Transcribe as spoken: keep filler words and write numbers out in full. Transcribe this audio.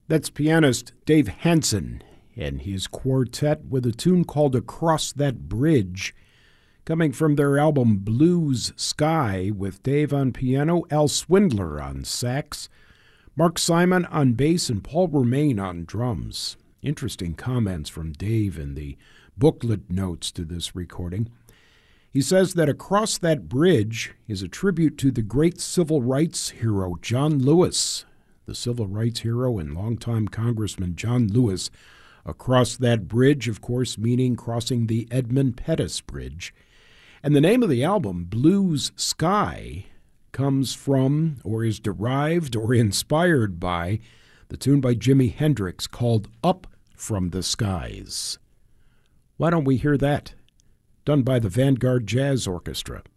That's pianist Dave Hansen and his quartet with a tune called Across That Bridge, coming from their album Blues Sky, with Dave on piano, Al Swindler on sax, Mark Simon on bass, and Paul Romain on drums. Interesting comments from Dave in the booklet notes to this recording. He says that Across That Bridge is a tribute to the great civil rights hero John Lewis. The civil rights hero and longtime Congressman John Lewis. Across that bridge, of course, meaning crossing the Edmund Pettus Bridge. And the name of the album, Blues Sky, comes from or is derived or inspired by the tune by Jimi Hendrix called Up From the Skies. Why don't we hear that? Done by the Vanguard Jazz Orchestra.